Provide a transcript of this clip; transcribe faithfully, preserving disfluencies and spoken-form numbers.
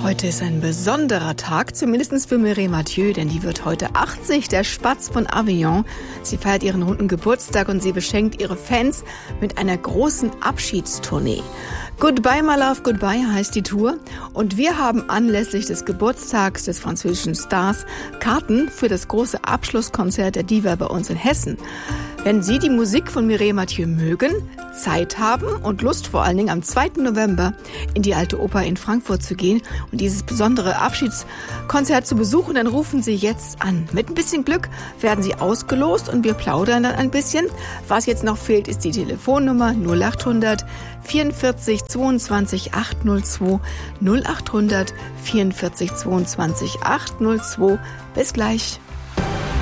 Heute ist ein besonderer Tag, zumindest für Mireille Mathieu, denn die wird heute achtzig, der Spatz von Avignon. Sie feiert ihren runden Geburtstag und sie beschenkt ihre Fans mit einer großen Abschiedstournee. Goodbye, my love, goodbye heißt die Tour. Und wir haben anlässlich des Geburtstags des französischen Stars Karten für das große Abschlusskonzert der Diva bei uns in Hessen. Wenn Sie die Musik von Mireille Mathieu mögen, Zeit haben und Lust vor allen Dingen am zweiten November in die Alte Oper in Frankfurt zu gehen und dieses besondere Abschiedskonzert zu besuchen, dann rufen Sie jetzt an. Mit ein bisschen Glück werden Sie ausgelost und wir plaudern dann ein bisschen. Was jetzt noch fehlt, ist die Telefonnummer null acht hundert vierundvierzig zweiundzwanzig achthundertzwei null acht hundert vierundvierzig zweiundzwanzig achthundertzwei. Bis gleich.